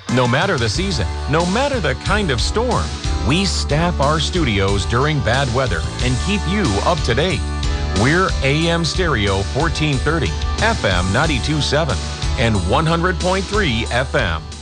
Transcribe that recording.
No matter the season, no matter the kind of storm, we staff our studios during bad weather and keep you up to date. We're AM Stereo 1430, FM 92.7, and 100.3 FM.